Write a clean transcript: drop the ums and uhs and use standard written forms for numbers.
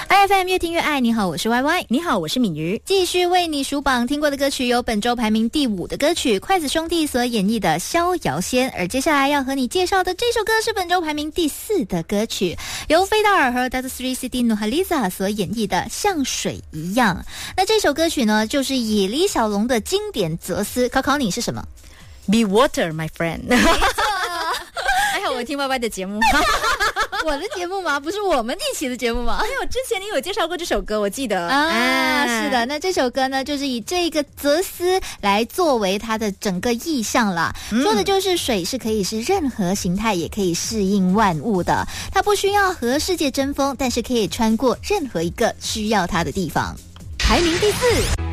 IFM 越听越爱，你好，我是 YY， 你好，我是敏瑜， 继续为你数榜听过的歌曲，有本周排名第5的歌曲，筷子兄弟所演绎的《逍遥仙》，而接下来要和你介绍的这首歌是本周排名第4的歌曲，由菲达尔和 Dato' Sri Nurhaliza 所演绎的《像水一样》。那这首歌曲呢，就是以李小龙的经典哲思，考你是什么？ Be water, my friend。 还好我听 YY 的节目。 我的节目吗？不是我们一起的节目吗？ 还有之前你有介绍过这首歌，我记得是的。那这首歌呢，就是以这个哲思来作为它的整个意象啦。说的就是水是可以是任何形态，也可以适应万物的。它不需要和世界争锋，但是可以穿过任何一个需要它的地方。排名第4。